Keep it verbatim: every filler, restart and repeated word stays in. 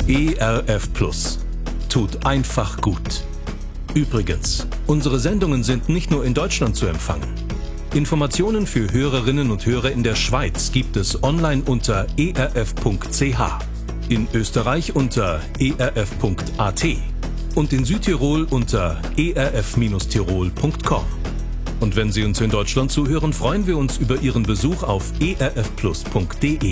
E R F Plus. Tut einfach gut. Übrigens, unsere Sendungen sind nicht nur in Deutschland zu empfangen. Informationen für Hörerinnen und Hörer in der Schweiz gibt es online unter e r f punkt c h, in Österreich unter e r f punkt a t und in Südtirol unter e r f tirol punkt com. Und wenn Sie uns in Deutschland zuhören, freuen wir uns über Ihren Besuch auf e r f plus punkt d e.